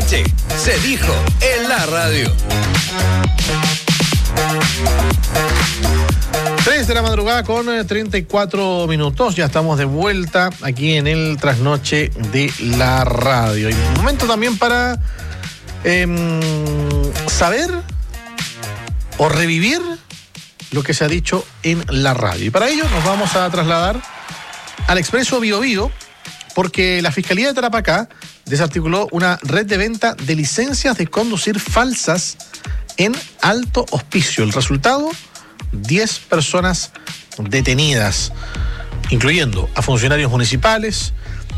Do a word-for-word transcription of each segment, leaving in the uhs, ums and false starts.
noche se dijo en la radio. tres de la madrugada con treinta y cuatro minutos. Ya estamos de vuelta aquí en el trasnoche de la radio. Y un momento también para eh, saber o revivir lo que se ha dicho en la radio. Y para ello nos vamos a trasladar al Expreso Bio Bio, porque la Fiscalía de Tarapacá desarticuló una red de venta de licencias de conducir falsas en Alto Hospicio. El resultado, diez personas detenidas, incluyendo a funcionarios municipales,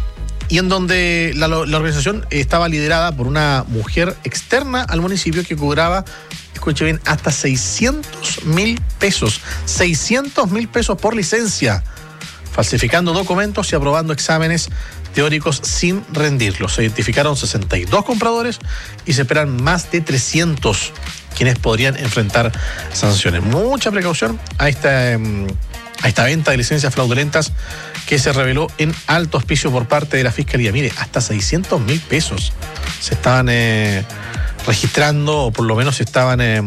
y en donde la, la organización estaba liderada por una mujer externa al municipio que cobraba, escuche bien, hasta seiscientos mil pesos. seiscientos mil pesos por licencia, falsificando documentos y aprobando exámenes teóricos sin rendirlos. Se identificaron sesenta y dos compradores y se esperan más de trescientos quienes podrían enfrentar sanciones. Mucha precaución a esta, a esta venta de licencias fraudulentas que se reveló en Alto Hospicio por parte de la Fiscalía. Mire, hasta seiscientos mil pesos se estaban eh, registrando, o por lo menos se estaban... Eh,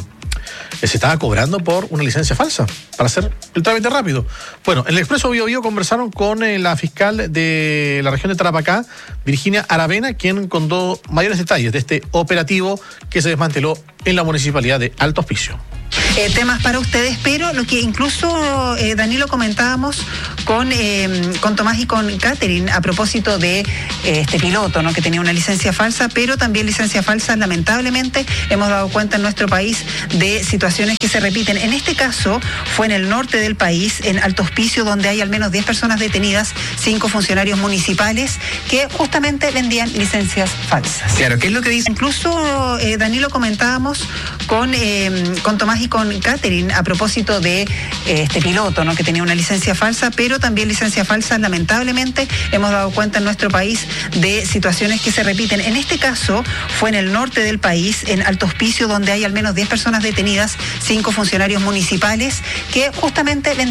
se estaba cobrando por una licencia falsa para hacer el trámite rápido. Bueno, en el Expreso Bio Bio conversaron con eh, la fiscal de la región de Tarapacá, Virginia Aravena, quien contó mayores detalles de este operativo que se desmanteló en la municipalidad de Alto Hospicio. Eh, temas para ustedes, pero lo que incluso, eh, Danilo, comentábamos con, eh, con Tomás y con Catherine a propósito de eh, este piloto, ¿no?, que tenía una licencia falsa, pero también licencias falsas, lamentablemente, hemos dado cuenta en nuestro país de situaciones que se repiten. En este caso, fue en el norte del país, en Alto Hospicio, donde hay al menos diez personas detenidas, cinco funcionarios municipales que justamente vendían licencias falsas. Claro, ¿qué es lo que dice? Incluso, eh, Danilo, comentábamos con, eh, con Tomás y con Catherine a propósito de eh, este piloto, ¿no?, que tenía una licencia falsa, pero también licencias falsas, lamentablemente, hemos dado cuenta en nuestro país de situaciones que se repiten. En este caso, fue en el norte del país, en Alto Hospicio, donde hay al menos diez personas detenidas, cinco funcionarios municipales que justamente vendían